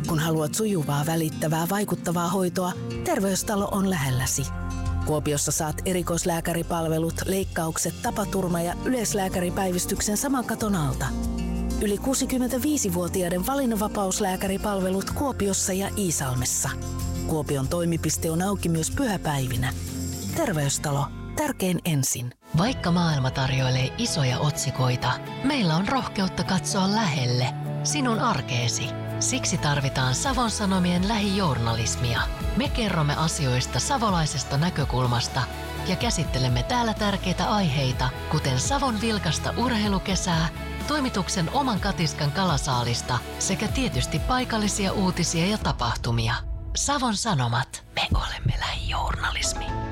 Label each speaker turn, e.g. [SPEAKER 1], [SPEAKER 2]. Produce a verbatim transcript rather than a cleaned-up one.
[SPEAKER 1] Kun haluat sujuvaa, välittävää, vaikuttavaa hoitoa, Terveystalo on lähelläsi. Kuopiossa saat erikoislääkäripalvelut, leikkaukset, tapaturma- ja yleislääkäripäivystyksen saman katon alta. Yli kuusikymmentäviisivuotiaiden valinnanvapauslääkäripalvelut Kuopiossa ja Iisalmessa. Kuopion toimipiste on auki myös pyhäpäivinä. Terveystalo. Tärkein ensin.
[SPEAKER 2] Vaikka maailma tarjoilee isoja otsikoita, meillä on rohkeutta katsoa lähelle, sinun arkeesi. Siksi tarvitaan Savon Sanomien lähijournalismia. Me kerromme asioista savolaisesta näkökulmasta ja käsittelemme täällä tärkeitä aiheita, kuten Savon vilkasta urheilukesää, toimituksen oman katiskan kalasaalista sekä tietysti paikallisia uutisia ja tapahtumia. Savon Sanomat. Me olemme lähijournalismi.